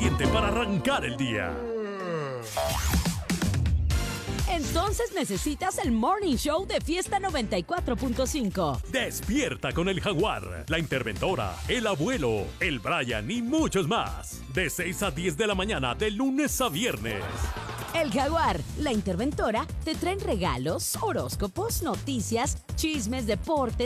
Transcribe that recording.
suficiente para arrancar el día. Entonces necesitas el Morning Show de Fiesta 94.5. Despierta con el Jaguar, la interventora, el abuelo, el Brian y muchos más. De 6 a 10 de la mañana, de lunes a viernes. El Jaguar, la interventora, te traen regalos, horóscopos, noticias, chismes, deportes,